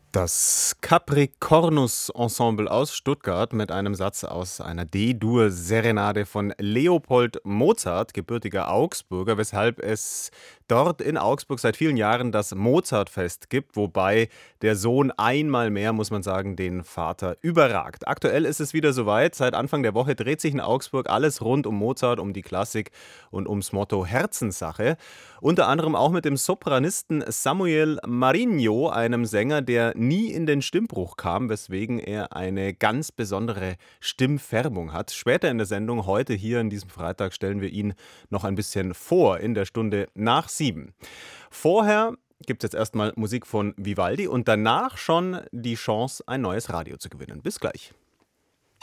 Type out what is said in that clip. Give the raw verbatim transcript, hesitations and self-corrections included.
Das Capricornus Ensemble aus Stuttgart mit einem Satz aus einer D-Dur-Serenade von Leopold Mozart, gebürtiger Augsburger, weshalb es dort in Augsburg seit vielen Jahren das Mozartfest gibt, wobei der Sohn einmal mehr, muss man sagen, den Vater überragt. Aktuell ist es wieder soweit. Seit Anfang der Woche dreht sich in Augsburg alles rund um Mozart, um die Klassik und ums Motto Herzenssache. Unter anderem auch mit dem Sopranisten Samuel Marinho, einem Sänger, der nie in den Stimmbruch kam, weswegen er eine ganz besondere Stimmfärbung hat. Später in der Sendung, heute hier an diesem Freitag, stellen wir ihn noch ein bisschen vor in der Stunde nach sieben. Vorher gibt es jetzt erstmal Musik von Vivaldi und danach schon die Chance, ein neues Radio zu gewinnen. Bis gleich.